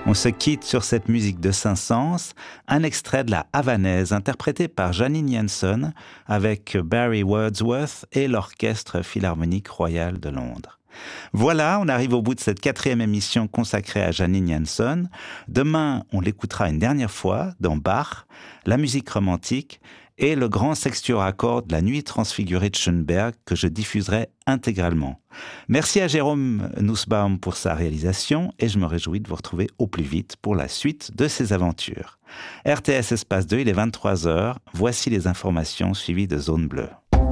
On se quitte sur cette musique de Saint-Saëns, un extrait de la Havanaise interprété par Janine Janson avec Barry Wordsworth et l'Orchestre Philharmonique Royal de Londres. Voilà, on arrive au bout de cette 4e émission consacrée à Janine Janson. Demain, on l'écoutera une dernière fois dans Bach, la musique romantique et le grand sextuor à cordes de la Nuit transfigurée de Schönberg que je diffuserai intégralement. Merci à Jérôme Nussbaum pour sa réalisation et je me réjouis de vous retrouver au plus vite pour la suite de ces aventures. RTS Espace 2, il est 23h. Voici les informations suivies de Zone Bleue.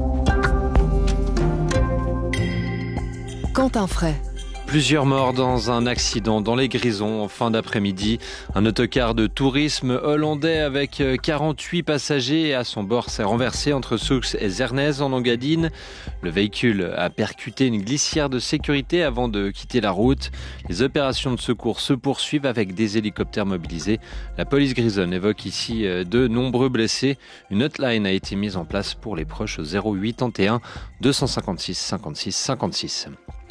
Quentin Fray. Plusieurs morts dans un accident dans les Grisons en fin d'après-midi. Un autocar de tourisme hollandais avec 48 passagers à son bord s'est renversé entre Soux et Zernez en Engadine. Le véhicule a percuté une glissière de sécurité avant de quitter la route. Les opérations de secours se poursuivent avec des hélicoptères mobilisés. La police grisonne évoque ici de nombreux blessés. Une hotline a été mise en place pour les proches au 081 256 56 56.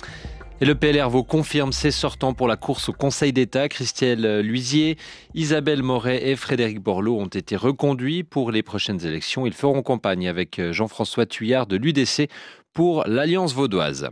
Et le PLR Vaud confirme ses sortants pour la course au Conseil d'État. Christelle Luisier, Isabelle Moret et Frédéric Borloo ont été reconduits pour les prochaines élections. Ils feront campagne avec Jean-François Thuillard de l'UDC pour l'Alliance vaudoise.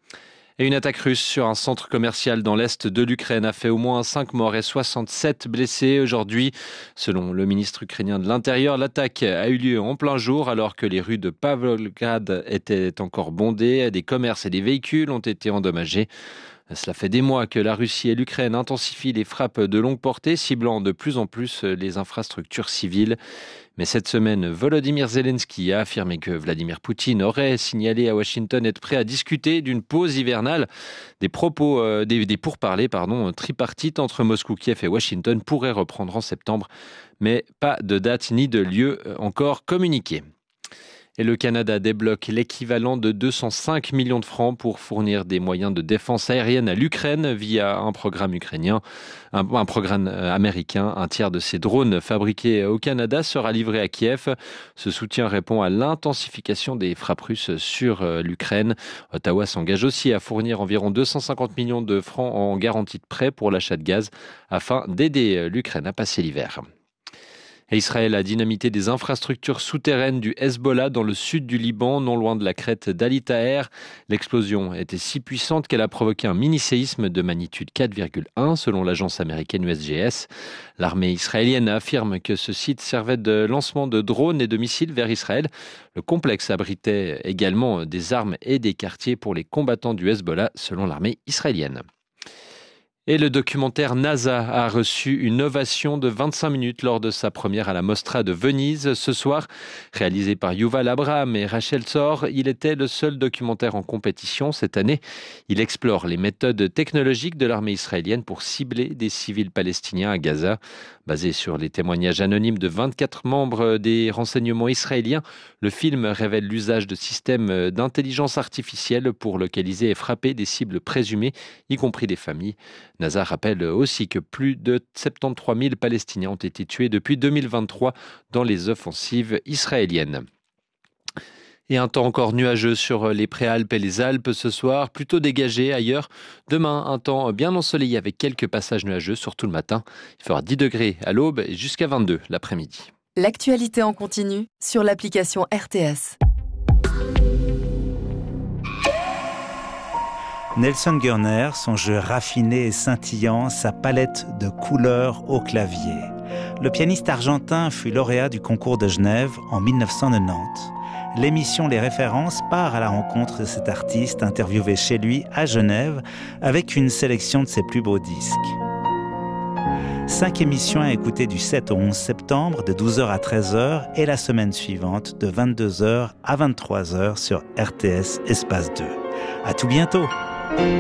Et une attaque russe sur un centre commercial dans l'est de l'Ukraine a fait au moins 5 morts et 67 blessés aujourd'hui. Selon le ministre ukrainien de l'Intérieur, l'attaque a eu lieu en plein jour alors que les rues de Pavlograd étaient encore bondées. Des commerces et des véhicules ont été endommagés. Cela fait des mois que la Russie et l'Ukraine intensifient les frappes de longue portée, ciblant de plus en plus les infrastructures civiles. Mais cette semaine, Volodymyr Zelensky a affirmé que Vladimir Poutine aurait signalé à Washington être prêt à discuter d'une pause hivernale. Des pourparlers tripartites entre Moscou, Kiev et Washington pourraient reprendre en septembre, mais pas de date ni de lieu encore communiqués. Et le Canada débloque l'équivalent de 205 millions de francs pour fournir des moyens de défense aérienne à l'Ukraine via un programme ukrainien, un programme américain. Un tiers de ces drones fabriqués au Canada sera livré à Kiev. Ce soutien répond à l'intensification des frappes russes sur l'Ukraine. Ottawa s'engage aussi à fournir environ 250 millions de francs en garantie de prêt pour l'achat de gaz afin d'aider l'Ukraine à passer l'hiver. Et Israël a dynamité des infrastructures souterraines du Hezbollah dans le sud du Liban, non loin de la crête d'Ali Taher. L'explosion était si puissante qu'elle a provoqué un mini-séisme de magnitude 4,1 selon l'agence américaine USGS. L'armée israélienne affirme que ce site servait de lancement de drones et de missiles vers Israël. Le complexe abritait également des armes et des quartiers pour les combattants du Hezbollah selon l'armée israélienne. Et le documentaire NASA a reçu une ovation de 25 minutes lors de sa première à la Mostra de Venise ce soir. Réalisé par Yuval Abraham et Rachel Sor, il était le seul documentaire en compétition cette année. Il explore les méthodes technologiques de l'armée israélienne pour cibler des civils palestiniens à Gaza. Basé sur les témoignages anonymes de 24 membres des renseignements israéliens, le film révèle l'usage de systèmes d'intelligence artificielle pour localiser et frapper des cibles présumées, y compris des familles. NASA rappelle aussi que plus de 73 000 Palestiniens ont été tués depuis 2023 dans les offensives israéliennes. Et un temps encore nuageux sur les Préalpes et les Alpes ce soir, plutôt dégagé ailleurs. Demain, un temps bien ensoleillé avec quelques passages nuageux, surtout le matin. Il fera 10 degrés à l'aube et jusqu'à 22 l'après-midi. L'actualité en continu sur l'application RTS. Nelson Gurner, son jeu raffiné et scintillant, sa palette de couleurs au clavier. Le pianiste argentin fut lauréat du concours de Genève en 1990. L'émission Les Références part à la rencontre de cet artiste interviewé chez lui à Genève avec une sélection de ses plus beaux disques. 5 émissions à écouter du 7 au 11 septembre de 12h à 13h et la semaine suivante de 22h à 23h sur RTS Espace 2. À tout bientôt!